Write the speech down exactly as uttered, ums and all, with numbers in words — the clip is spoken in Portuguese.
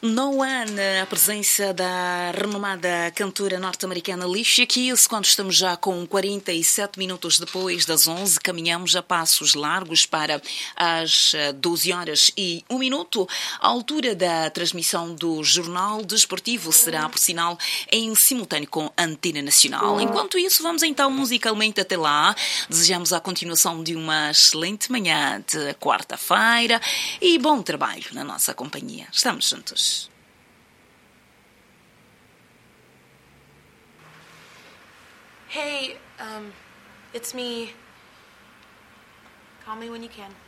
No One, a presença da renomada cantora norte-americana Alicia Keys, quando estamos já com quarenta e sete minutos depois das onze, caminhamos a passos largos para as doze horas e um minuto. A altura da transmissão do Jornal Desportivo será, por sinal, em simultâneo com a Antena Nacional. Enquanto isso, vamos então musicalmente até lá. Desejamos a continuação de uma excelente manhã de quarta-feira e bom trabalho na nossa companhia. Estamos juntos. Hey, um, it's me. Call me when you can.